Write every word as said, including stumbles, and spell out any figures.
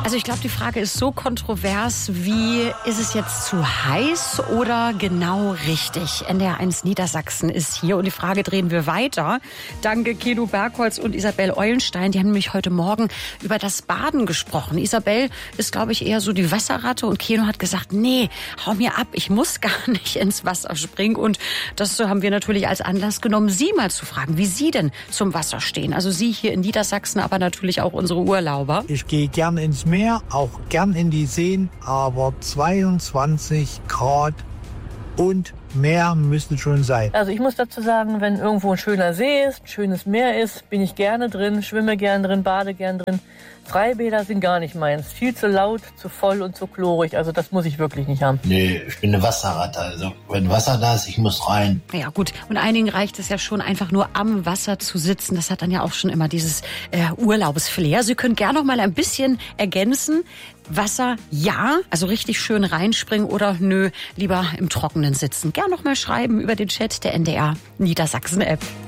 Also ich glaube, die Frage ist so kontrovers wie, ist es jetzt zu heiß oder genau richtig? N D R eins Niedersachsen ist hier und die Frage drehen wir weiter. Danke Keno Bergholz und Isabel Eulenstein. Die haben nämlich heute Morgen über das Baden gesprochen. Isabel ist, glaube ich, eher so die Wasserratte und Keno hat gesagt, nee, hau mir ab, ich muss gar nicht ins Wasser springen. Und das haben wir natürlich als Anlass genommen, Sie mal zu fragen, wie Sie denn zum Wasser stehen. Also Sie hier in Niedersachsen, aber natürlich auch unsere Urlauber. Ich gehe gern ins Meer, auch gern in die Seen, aber zweiundzwanzig Grad und mehr müssen schon sein. Also ich muss dazu sagen, wenn irgendwo ein schöner See ist, ein schönes Meer ist, bin ich gerne drin, schwimme gerne drin, bade gerne drin. Freibäder sind gar nicht meins. Viel zu laut, zu voll und zu chlorig. Also das muss ich wirklich nicht haben. Nee, ich bin eine Wasserratte. Also wenn Wasser da ist, ich muss rein. Ja gut, und einigen reicht es ja schon, einfach nur am Wasser zu sitzen. Das hat dann ja auch schon immer dieses äh, Urlaubsflair. Sie können gerne noch mal ein bisschen ergänzen. Wasser, ja, also richtig schön reinspringen oder nö, lieber im Trockenen sitzen. Gern noch mal schreiben über den Chat der N D R Niedersachsen App.